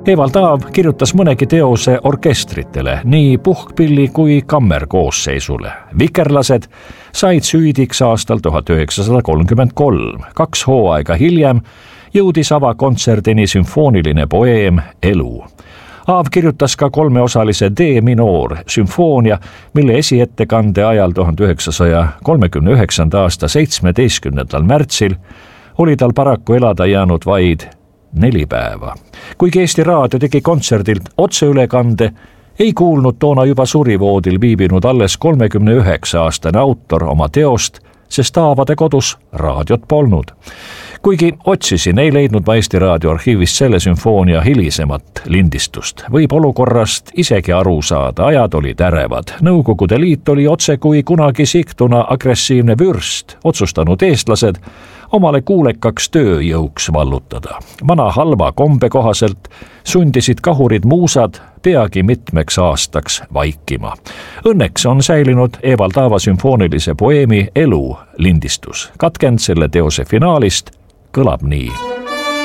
Evald Taav kirjutas mõnegi teose orkestritele, nii puhkpilli kui kammerkoosseisule. Vikerlased said süüdiks aastal 1933. 2 hooaega hiljem jõudis avakontserdini sümfooniline poeem Elu. Aav kirjutas ka 3-osalise D-minoor sümfoonia, mille esiettekande ajal 1939. aasta 17. märtsil oli tal paraku elada jäänud vaid 4 päeva. Kuigi Eesti Raadio tegi kontserdilt otseülekande, ei kuulnud toona juba surivoodil viibinud alles 39-aastane autor oma teost, sest Aavade kodus raadiot polnud. Kuigi otsisin, ei leidnud ma Eesti Raadio arhiivist selle sümfoonia hilisemat lindistust. Võib olukorrast isegi aru saada, ajad olid ärevad. Nõukogude Liit oli otse kui kunagi siktuna agressiivne vürst, otsustanud eestlased omale kuulekaks tööjõuks vallutada. Vana halva kombe kohaselt sundisid kahurid muusad peagi mitmeks aastaks vaikima. Õnneks on säilinud Evald Taava sümfoonilise poeemi Elu lindistus. Katkend selle teose finaalist kõlab nii.